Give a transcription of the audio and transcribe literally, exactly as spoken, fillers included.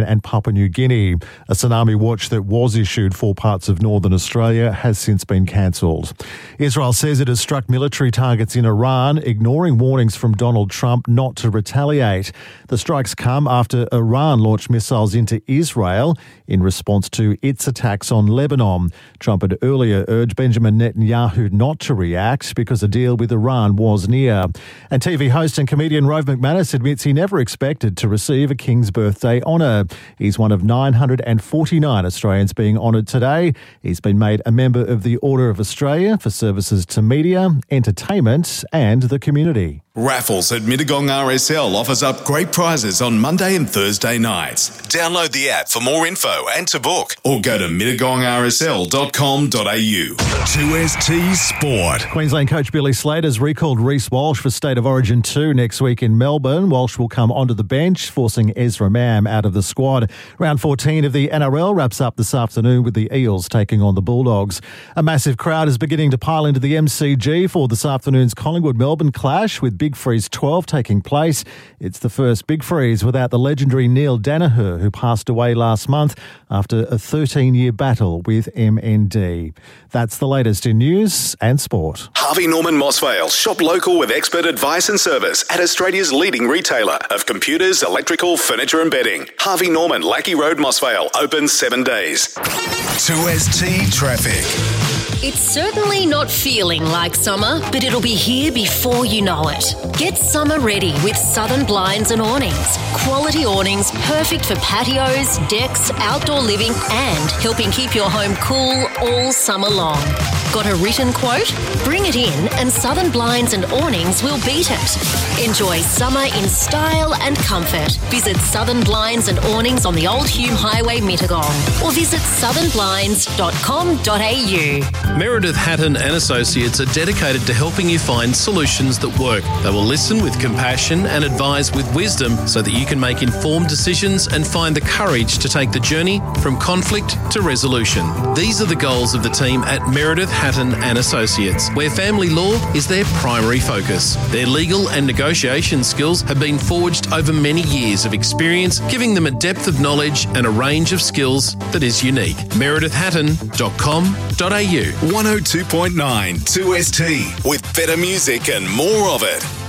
and Papua New Guinea. A tsunami watch that was issued for parts of northern Australia has since been cancelled. Israel says it has struck military targets in Iran, ignoring warnings from Donald Trump not to retaliate. The strikes come after Iran launched missiles into Israel in response to its attacks on Lebanon. Trump had earlier urged Benjamin Netanyahu not to react because a deal with Iran was near. And T V host and comedian Rove McManus admits he never expected to receive a King's Birthday honour. He's one of nine hundred forty-nine Australians being honoured today. He's been made a member of the Order of Australia for services to media, entertainment and the community. Raffles at Mittagong R S L offers up great prizes on Monday and Thursday nights. Download the app for more info and to book, or go to mittagong r s l dot com dot a u. two S T Sport. Queensland coach Billy Slater's recalled Reece Walsh for State of Origin two next week in Melbourne. Walsh will come onto the bench, forcing Ezra Mam out of the squad. Round fourteen of the N R L wraps up this afternoon with the Eels taking on the Bulldogs. A massive crowd is beginning to pile into the M C G for this afternoon's Collingwood-Melbourne clash, with Big Freeze twelve taking place. It's the first Big Freeze without the legendary Neil Danaher, who passed away last month after a thirteen-year battle with M N D. That's the latest in news and sport. Harvey Norman Mossvale. Shop local with expert advice and service at Australia's leading retailer of computers, electrical, furniture and bedding. Harvey Norman, Lackey Road, Mossvale. Open seven days. two S T Traffic. It's certainly not feeling like summer, but it'll be here before you know it. Get summer ready with Southern Blinds and Awnings. Quality awnings perfect for patios, decks, outdoor living and helping keep your home cool all summer long. Got a written quote? Bring it in and Southern Blinds and Awnings will beat it. Enjoy summer in style and comfort. Visit Southern Blinds and Awnings on the Old Hume Highway, Mittagong, or visit southern blinds dot com dot a u. Meredith Hatton and Associates are dedicated to helping you find solutions that work. They will listen with compassion and advise with wisdom so that you can make informed decisions and find the courage to take the journey from conflict to resolution. These are the goals of the team at Meredith Hatton and Associates, where family law is their primary focus. Their legal and negotiation skills have been forged over many years of experience, giving them a depth of knowledge and a range of skills that is unique. meredith hatton dot com dot a u. one oh two point nine two S T, with better music and more of it.